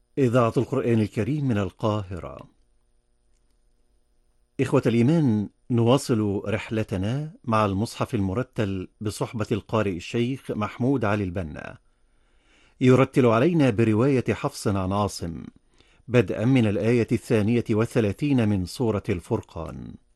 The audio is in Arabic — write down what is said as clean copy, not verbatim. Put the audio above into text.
إذاعة القرآن الكريم من القاهرة. إخوة الإيمان، نواصل رحلتنا مع المصحف المرتل بصحبة القارئ الشيخ محمود علي البنا، يرتل علينا برواية حفص عن عاصم، بدءا من الآية 32 من سورة الفرقان.